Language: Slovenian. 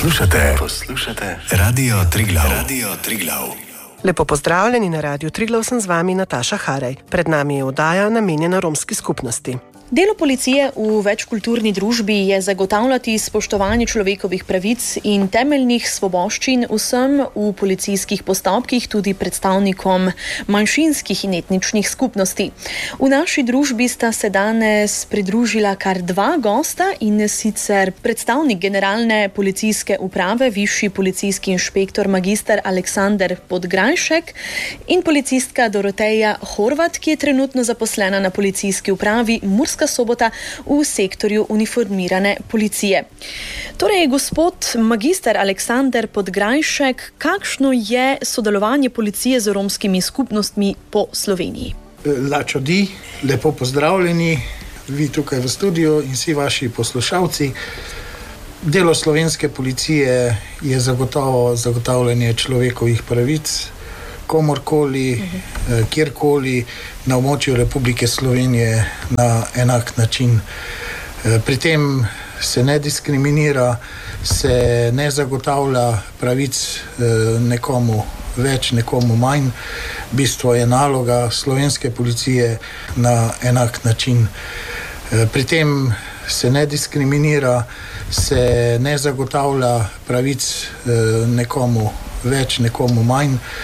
Poslušate Radio Triglav. Lepo pozdravljeni na Radiu Triglav, sem z vami Nataša Harej. Pred nami je oddaja namenjena romski skupnosti. Delo policije v večkulturni družbi je zagotavljati spoštovanje človekovih pravic in temeljnih svoboščin vsem v policijskih postopkih, tudi predstavnikom manjšinskih in etničnih skupnosti. V naši družbi sta se danes pridružila kar dva gosta, in sicer predstavnik generalne policijske uprave, višji policijski inšpektor magister Aleksander Podgrajšek in policistka Doroteja Horvat, ki je trenutno zaposlena na policijski upravi Murska Sobota v sektorju uniformirane policije. Torej, gospod magister Aleksander Podgrajšek, kakšno je sodelovanje policije z romskimi skupnostmi po Sloveniji? Lačo di, lepo pozdravljeni, vi tukaj v studiu in vsi vaši poslušalci. Delo slovenske policije je zagotavljanje človekovih pravic komorkoli, kjerkoli na območju Republike Slovenije na enak način. Pri tem se ne diskriminira, se ne zagotavlja pravic nekomu več, nekomu manj. Bistvo je naloga slovenske policije na enak način. Pri tem se ne diskriminira, se ne zagotavlja pravic nekomu več, nekomu manj.